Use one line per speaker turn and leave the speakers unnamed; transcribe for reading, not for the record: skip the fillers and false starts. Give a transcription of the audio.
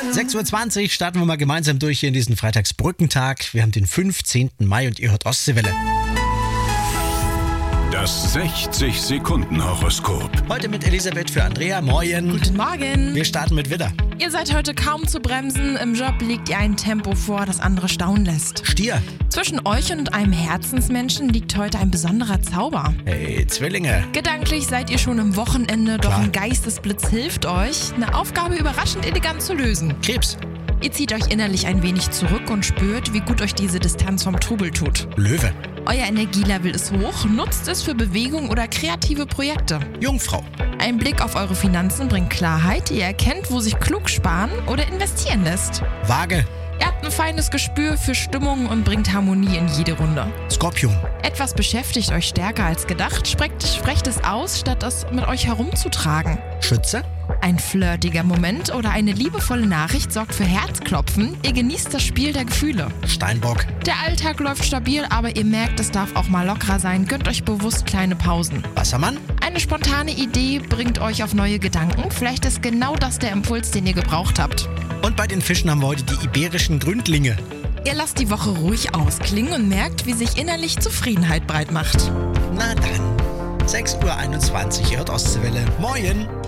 6.20 Uhr starten wir mal gemeinsam durch hier in diesen Freitagsbrückentag. Wir haben den 15. Mai und ihr hört Ostseewelle.
Das 60-Sekunden-Horoskop.
Heute mit Elisabeth für Andrea. Moin.
Guten Morgen.
Wir starten mit Widder.
Ihr seid heute kaum zu bremsen. Im Job legt ihr ein Tempo vor, das andere staunen lässt.
Stier.
Zwischen euch und einem Herzensmenschen liegt heute ein besonderer Zauber.
Hey, Zwillinge.
Gedanklich seid ihr schon im Wochenende, doch
Klar.
ein Geistesblitz hilft euch, eine Aufgabe überraschend elegant zu lösen.
Krebs.
Ihr zieht euch innerlich ein wenig zurück und spürt, wie gut euch diese Distanz vom Trubel tut.
Löwe.
Euer Energielevel ist hoch, nutzt es für Bewegung oder kreative Projekte.
Jungfrau.
Ein Blick auf eure Finanzen bringt Klarheit, ihr erkennt, wo sich klug sparen oder investieren lässt.
Waage.
Ihr habt ein feines Gespür für Stimmung und bringt Harmonie in jede Runde.
Skorpion.
Etwas beschäftigt euch stärker als gedacht, sprecht es aus, statt es mit euch herumzutragen.
Schütze.
Ein flirtiger Moment oder eine liebevolle Nachricht sorgt für Herzklopfen, ihr genießt das Spiel der Gefühle.
Steinbock.
Der Alltag läuft stabil, aber ihr merkt, es darf auch mal lockerer sein, gönnt euch bewusst kleine Pausen.
Wassermann.
Eine spontane Idee bringt euch auf neue Gedanken, vielleicht ist genau das der Impuls, den ihr gebraucht habt.
Und bei den Fischen haben wir heute die iberischen Gründlinge.
Ihr lasst die Woche ruhig ausklingen und merkt, wie sich innerlich Zufriedenheit breit macht.
Na dann. 6.21 Uhr, ihr hört Ostseewelle. Moin.